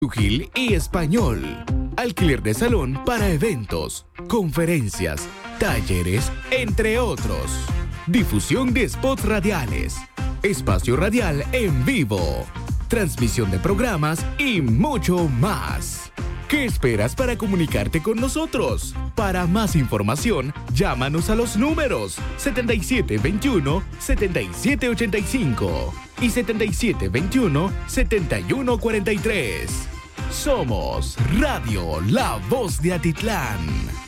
Gil y español. Alquiler de salón para eventos, conferencias, talleres, entre otros. Difusión de spots radiales. Espacio radial en vivo. Transmisión de programas y mucho más. ¿Qué esperas para comunicarte con nosotros? Para más información, llámanos a los números 7721-7785 y 7721-7143. Somos Radio La Voz de Atitlán.